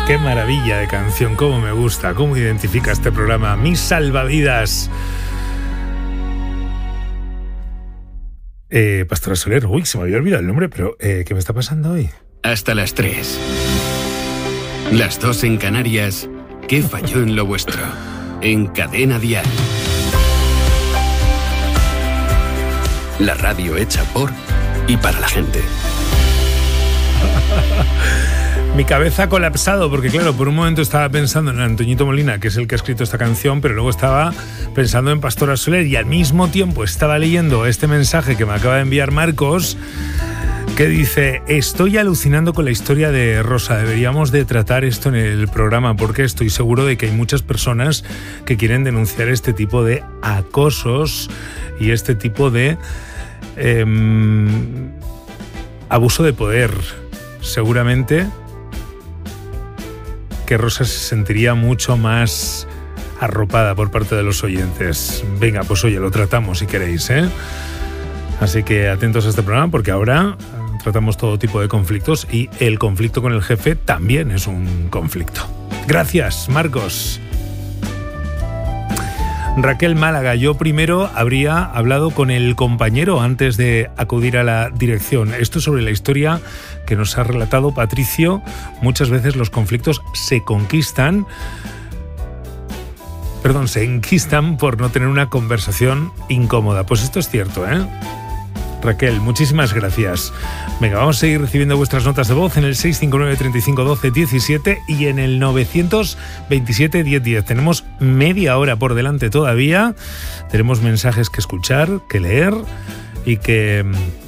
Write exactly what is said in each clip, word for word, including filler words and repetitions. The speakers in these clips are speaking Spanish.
Qué maravilla de canción, cómo me gusta, cómo identifica este programa. Mis salvavidas. Eh, Pastora Soler, uy, se me había olvidado el nombre, pero eh, ¿qué me está pasando hoy? Hasta las tres. Las dos en Canarias. ¿Qué falló en lo vuestro? En Cadena Dial. La radio hecha por y para la gente. Mi cabeza ha colapsado porque, claro, por un momento estaba pensando en Antoñito Molina, que es el que ha escrito esta canción, pero luego estaba pensando en Pastora Soler y al mismo tiempo estaba leyendo este mensaje que me acaba de enviar Marcos, que dice: estoy alucinando con la historia de Rosa, deberíamos de tratar esto en el programa porque estoy seguro de que hay muchas personas que quieren denunciar este tipo de acosos y este tipo de eh, abuso de poder. Seguramente que Rosa se sentiría mucho más arropada por parte de los oyentes. Venga, pues oye, lo tratamos si queréis, ¿eh? Así que atentos a este programa porque ahora tratamos todo tipo de conflictos y el conflicto con el jefe también es un conflicto. Gracias, Marcos. Raquel Málaga, yo primero habría hablado con el compañero antes de acudir a la dirección. Esto sobre la historia que nos ha relatado Patricio. Muchas veces los conflictos se conquistan, perdón, se enquistan por no tener una conversación incómoda. Pues esto es cierto, ¿eh? Raquel, muchísimas gracias. Venga, vamos a seguir recibiendo vuestras notas de voz en el seis cinco nueve, treinta y cinco, doce, diecisiete y en el novecientos veintisiete, diez diez. Tenemos media hora por delante todavía. Tenemos mensajes que escuchar, que leer y que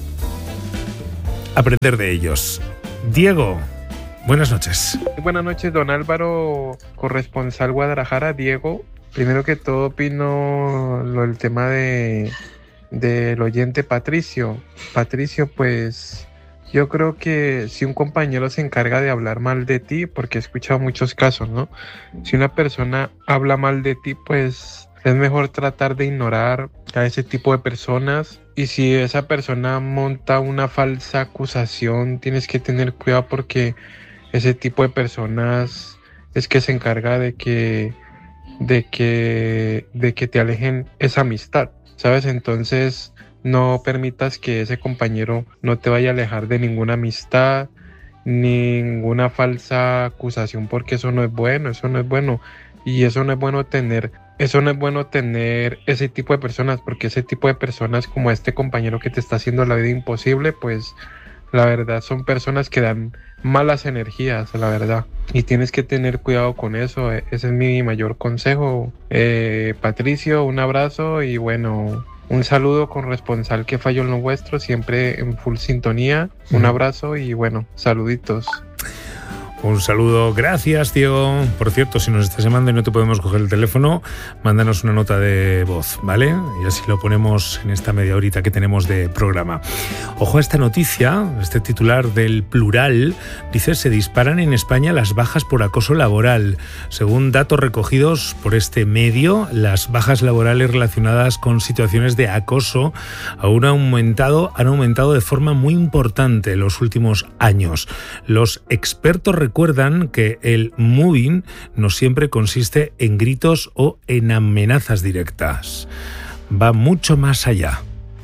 aprender de ellos. Diego, buenas noches. Buenas noches, don Álvaro, corresponsal Guadalajara. Diego, primero que todo opino lo del tema de... del oyente Patricio. Patricio, pues yo creo que si un compañero se encarga de hablar mal de ti, porque he escuchado muchos casos, ¿no? Si una persona habla mal de ti, pues es mejor tratar de ignorar a ese tipo de personas. Y si esa persona monta una falsa acusación, tienes que tener cuidado porque ese tipo de personas es que se encarga de que de que de que te alejen esa amistad, ¿sabes? Entonces no permitas que ese compañero no te vaya a alejar de ninguna amistad, ninguna falsa acusación, porque eso no es bueno, eso no es bueno. Y eso no es bueno tener, eso no es bueno tener ese tipo de personas, porque ese tipo de personas como este compañero que te está haciendo la vida imposible, pues la verdad son personas que dan malas energías, la verdad. Y tienes que tener cuidado con eso. Ese es mi mayor consejo. Eh, Patricio, un abrazo y bueno, un saludo corresponsal que falló en lo vuestro, siempre en full sintonía. Un abrazo y bueno, saluditos. Un saludo, gracias, Diego. Por cierto, si nos estás llamando y no te podemos coger el teléfono, mándanos una nota de voz, ¿vale? Y así lo ponemos en esta media horita que tenemos de programa. Ojo a esta noticia, este titular del Plural, dice: se disparan en España las bajas por acoso laboral. Según datos recogidos por este medio, las bajas laborales relacionadas con situaciones de acoso aún han aumentado, han aumentado de forma muy importante en los últimos años. Los expertos recuerdan que el mobbing no siempre consiste en gritos o en amenazas directas. Va mucho más allá.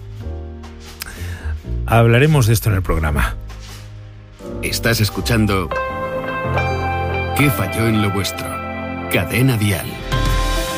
Hablaremos de esto en el programa. Estás escuchando ¿Qué falló en lo vuestro? Cadena Dial.